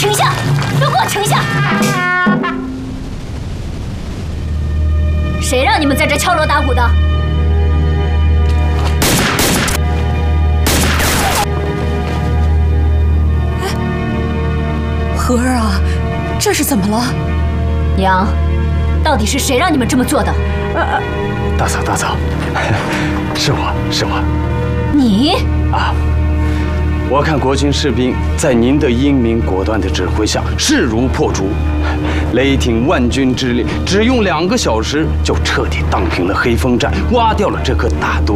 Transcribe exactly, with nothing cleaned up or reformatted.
停下！都给我停下！谁让你们在这敲锣打鼓的？ 哎，荷儿啊，这是怎么了？ 娘，到底是谁让你们这么做的？ 呃，大嫂，大嫂，是我是我。 你啊。 我看国军士兵在您的英明果断的指挥下，势如破竹，雷霆万钧之力，只用两个小时就彻底荡平了黑风寨，挖掉了这颗大都。